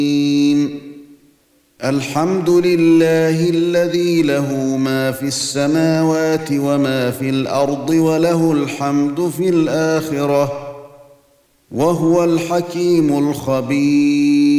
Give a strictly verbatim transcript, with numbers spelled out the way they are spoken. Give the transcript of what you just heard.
الحمد لله الذي له ما في السماوات وما في الأرض وله الحمد في الآخرة وهو الحكيم الخبير.